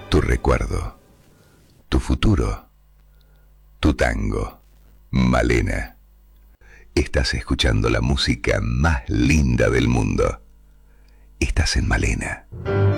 tu recuerdo, tu futuro, tu tango. Malena. Estás escuchando la música más linda del mundo. Estás en Malena.